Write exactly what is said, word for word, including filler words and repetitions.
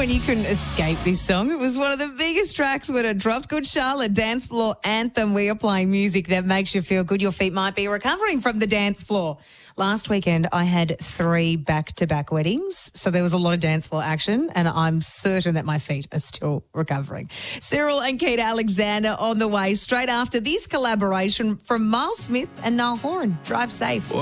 when you couldn't escape this song. It was one of the biggest tracks when it dropped. Good Charlotte, dance floor anthem. We are playing music that makes you feel good. Your feet might be recovering from the dance floor. Last weekend, I had three back-to-back weddings, so there was a lot of dance floor action, and I'm certain that my feet are still recovering. Cyril and Keita Alexander on the way straight after this collaboration from Miles Smith and Niall Horan. Drive safe.